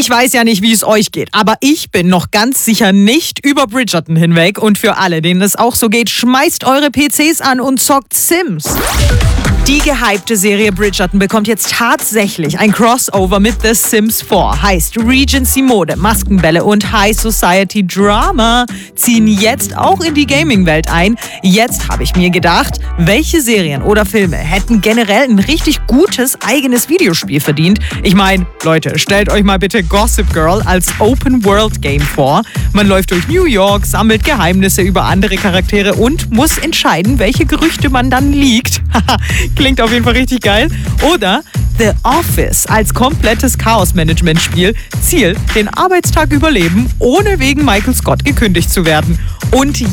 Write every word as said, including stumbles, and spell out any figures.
Ich weiß ja nicht, wie es euch geht, aber ich bin noch ganz sicher nicht über Bridgerton hinweg. Und für alle, denen es auch so geht, schmeißt eure P Cs an und zockt Sims. Die gehypte Serie Bridgerton bekommt jetzt tatsächlich ein Crossover mit The Sims vier. Heißt, Regency-Mode, Maskenbälle und High Society Drama ziehen jetzt auch in die Gaming-Welt ein. Jetzt habe ich mir gedacht, welche Serien oder Filme hätten generell ein richtig gutes eigenes Videospiel verdient? Ich meine, Leute, stellt euch mal bitte Gossip Girl als Open-World-Game vor. Man läuft durch New York, sammelt Geheimnisse über andere Charaktere und muss entscheiden, welche Gerüchte man dann liegt. Klingt auf jeden Fall richtig geil. Oder The Office als komplettes Chaos-Management-Spiel. Ziel, den Arbeitstag überleben, ohne wegen Michael Scott gekündigt zu werden. Und